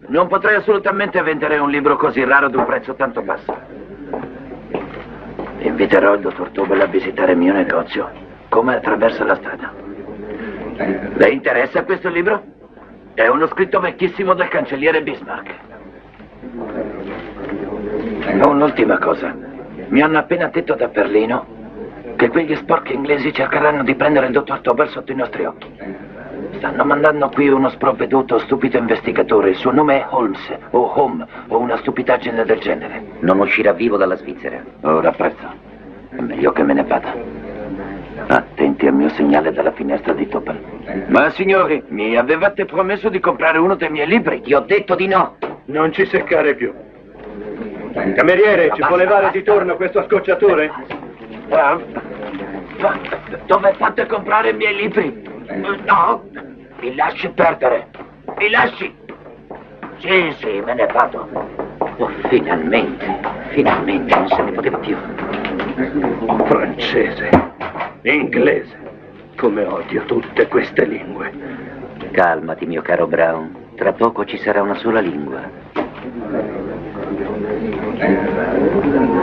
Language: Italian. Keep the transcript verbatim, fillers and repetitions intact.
Non potrei assolutamente vendere un libro così raro ad un prezzo tanto basso. Inviterò il dottor Tobel a visitare il mio negozio, come attraverso la strada. Le interessa questo libro? È uno scritto vecchissimo del cancelliere Bismarck. Un'ultima cosa. Mi hanno appena detto da Berlino che quegli sporchi inglesi cercheranno di prendere il dottor Tobel sotto i nostri occhi. Stanno mandando qui uno sprovveduto, stupido investigatore. Il suo nome è Holmes, o Home, o una stupidaggine del genere. Non uscirà vivo dalla Svizzera. Ora presto. È meglio che me ne vada. Attenti al mio segnale dalla finestra di Tobel. Ma signori, mi avevate promesso di comprare uno dei miei libri. Ti ho detto di no. Non ci seccare più. Cameriere, ci può levare di torno questo scocciatore? Ah, dove fate comprare i miei libri? No, mi lasci perdere. Mi lasci. Sì, sì, me ne vado. Oh, finalmente, finalmente, non se ne poteva più. Francese, inglese, come odio tutte queste lingue. Calmati, mio caro Brown. Tra poco ci sarà una sola lingua.